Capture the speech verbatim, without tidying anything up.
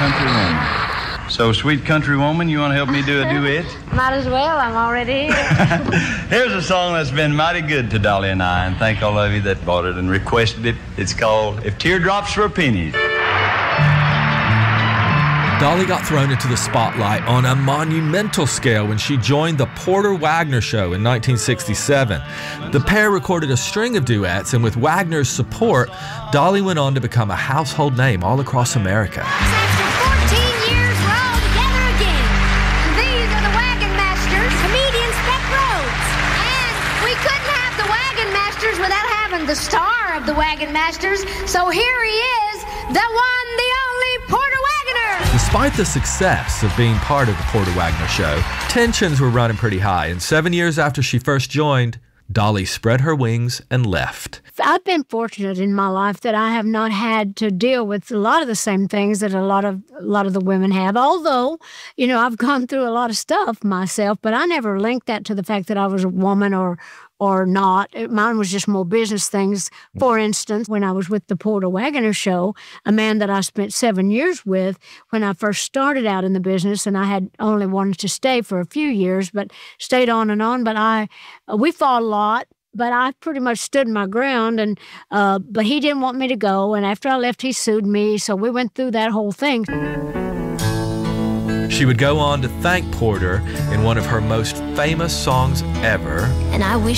country woman. So, sweet country woman, you want to help me do a duet? Might as well. I'm already here. Here's a song that's been mighty good to Dolly and I, and thank all of you that bought it and requested it. It's called If Teardrops Were Pennies. Dolly got thrown into the spotlight on a monumental scale when she joined the Porter Wagoner Show in nineteen sixty-seven. The pair recorded a string of duets, and with Wagner's support, Dolly went on to become a household name all across America. After fourteen years, we're all together again. These are the Wagon Masters, comedian Spec Rhodes. And we couldn't have the Wagon Masters without having the star of the Wagon Masters. So here he is, the one, the only Porter Wagoner. Despite the success of being part of the Porter Wagoner Show, tensions were running pretty high, and seven years after she first joined, Dolly spread her wings and left. I've been fortunate in my life that I have not had to deal with a lot of the same things that a lot of a lot of the women have. Although, you know, I've gone through a lot of stuff myself, but I never linked that to the fact that I was a woman or or not. It, mine was just more business things. For instance, when I was with the Porter Wagoner Show, a man that I spent seven years with when I first started out in the business, and I had only wanted to stay for a few years, but stayed on and on. But I, we fought a lot. But I pretty much stood my ground, and uh, but he didn't want me to go. And after I left, he sued me. So we went through that whole thing. She would go on to thank Porter in one of her most famous songs ever. And I wish